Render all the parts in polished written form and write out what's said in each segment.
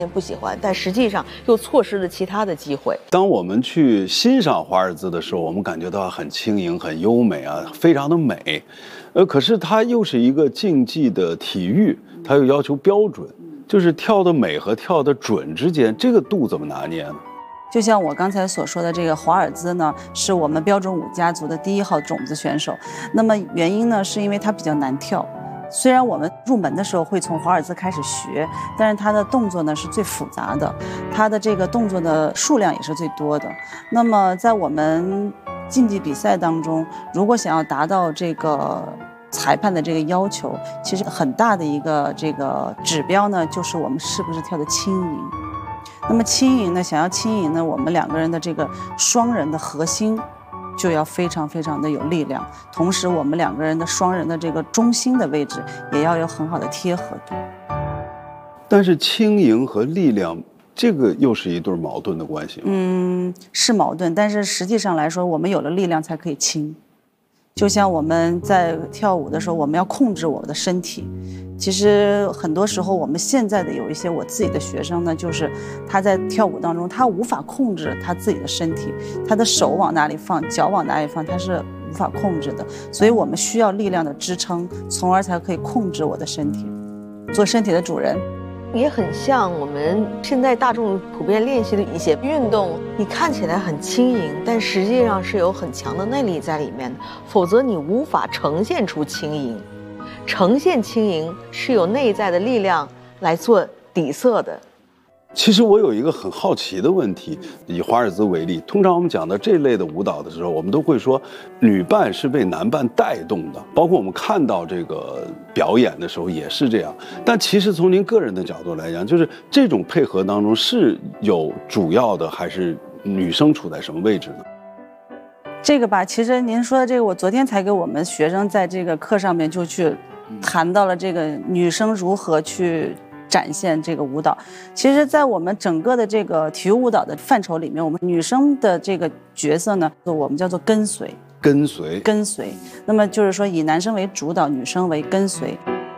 不喜欢，但实际上又错失了其他的机会。 当我们去欣赏华尔兹的时候，我们感觉到很轻盈、很优美啊，非常的美。可是它又是一个竞技的体育，它又要求标准，就是跳的美和跳的准之间，这个度怎么拿捏呢？ 就像我刚才所说的，这个华尔兹呢，是我们标准舞家族的第1号种子选手。那么原因呢，是因为它比较难跳。虽然我们入门的时候会从华尔兹开始学，但是它的动作呢是最复杂的，它的这个动作的数量也是最多的。那么在我们竞技比赛当中，如果想要达到这个裁判的这个要求，其实很大的一个这个指标呢，就是我们是不是跳得轻盈。那么轻盈呢，想要轻盈呢，我们2个人的这个双人的核心就要非常非常的有力量，同时我们2个人的双人的这个中心的位置也要有很好的贴合度。 但是轻盈和力量，这个又是一对矛盾的关系。 是矛盾，但是实际上来说，我们有了力量才可以轻。就像我们在跳舞的时候，我们要控制我的身体。其实很多时候，我们现在的有一些我自己的学生呢，就是他在跳舞当中，他无法控制他自己的身体，他的手往哪里放，脚往哪里放，他是无法控制的。所以我们需要力量的支撑，从而才可以控制我的身体，做身体的主人。 也很像我们现在大众普遍练习的一些运动，你看起来很轻盈，但实际上是有很强的内力在里面的，否则你无法呈现出轻盈。呈现轻盈是有内在的力量来做底色的。 其实我有一个很好奇的问题，以华尔兹为例，通常我们讲到这类的舞蹈的时候，我们都会说女伴是被男伴带动的，包括我们看到这个表演的时候也是这样。但其实从您个人的角度来讲，就是这种配合当中是有主要的，还是女生处在什么位置呢？ 这个吧，其实您说的这个，我昨天才给我们学生在这个课上面就去谈到了这个女生如何去展现这个舞蹈。其实在我们整个的这个体育舞蹈的范畴里面，我们女生的这个角色呢，我们叫做跟随。那么就是说以男生为主导，女生为跟随。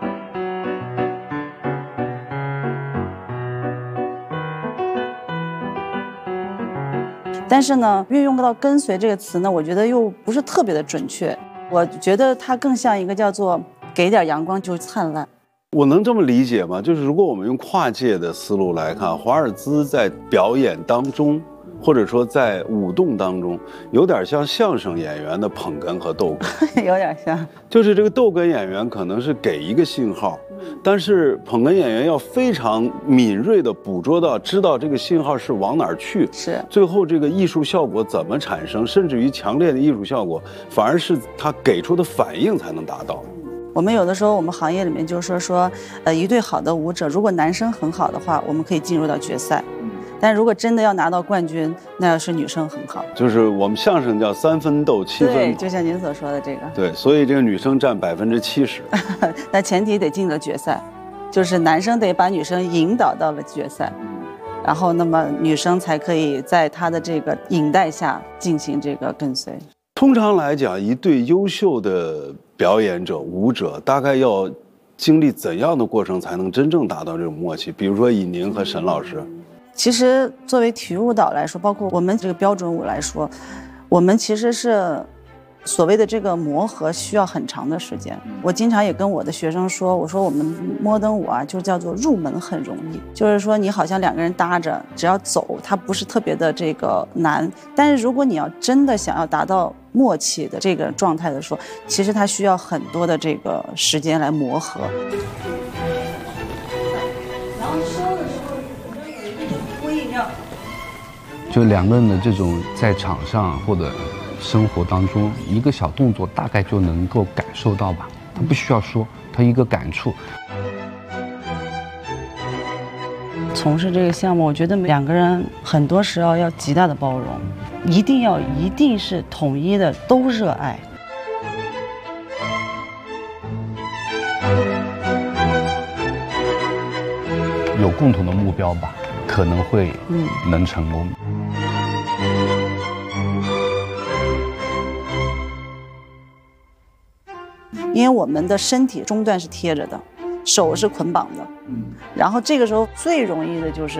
但是呢，运用到跟随这个词呢，我觉得又不是特别的准确。我觉得它更像一个叫做给点阳光就灿烂。 我能这么理解吗？就是如果我们用跨界的思路来看，华尔兹在表演当中，或者说在舞动当中，有点像相声演员的捧哏和逗哏。 有点像， 就是这个逗哏演员可能是给一个信号，但是捧哏演员要非常敏锐地捕捉到，知道这个信号是往哪儿去， 是最后这个艺术效果怎么产生，甚至于强烈的艺术效果，反而是他给出的反应才能达到。 我们有的时候，我们行业里面就是说，一对好的舞者，如果男生很好的话，我们可以进入到决赛。但如果真的要拿到冠军，那要是女生很好。 就是我们相声叫3分斗7分跑。 对，就像您所说的这个。 对，所以这个女生占70%。 那前提得进了决赛，就是男生得把女生引导到了决赛，然后那么女生才可以在她的这个引带下进行这个跟随。 通常来讲，一对优秀的表演者、舞者，大概要经历怎样的过程才能真正达到这种默契？比如说以您和沈老师， 其实作为体育舞蹈来说，包括我们这个标准舞来说，我们其实是所谓的这个磨合需要很长的时间。我经常也跟我的学生说，我说我们摩登舞啊，就叫做入门很容易，就是说你好像2个人搭着，只要走，它不是特别的这个难。但是如果你要真的想要达到默契的这个状态的时候，其实它需要很多的这个时间来磨合。然后收的时候，你就有一个呼应要， 就2个人的这种在场上或者生活当中，一个小动作大概就能够感受到吧，他不需要说，他一个感触。 从事这个项目，我觉得2个人很多时候要极大的包容，一定是统一的，都热爱。 有共同的目标吧，可能会能成功。 因为我们的身体中段是贴着的，手是捆绑的，然后这个时候最容易的就是